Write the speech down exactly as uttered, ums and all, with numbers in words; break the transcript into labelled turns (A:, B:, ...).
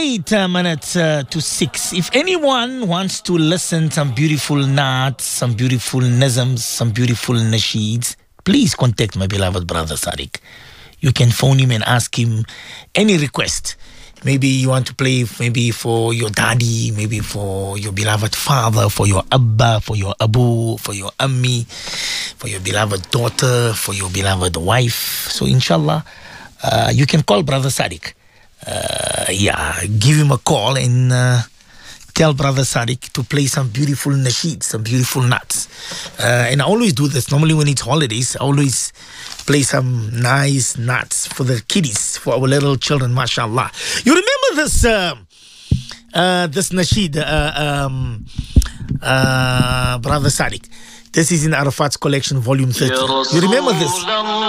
A: twenty-eight uh, minutes uh, to six. If anyone wants to listen some beautiful naats, some beautiful nizams, some beautiful nasheeds, please contact my beloved brother Sadiq. You can phone him and ask him any request. Maybe you want to play maybe for your daddy, maybe for your beloved father, for your abba, for your abu, for your ammi, for your beloved daughter, for your beloved wife. So inshallah, uh, you can call Brother Sadiq. Uh, yeah, give him a call and uh, tell Brother Sadiq to play some beautiful nasheed, some beautiful nuts. Uh, and I always do this. Normally when it's holidays, I always play some nice nuts for the kiddies, for our little children, mashallah. You remember this uh, uh, this nasheed, uh, um, uh, Brother Sadiq? This is in Arafat's collection, volume thirty. You remember this?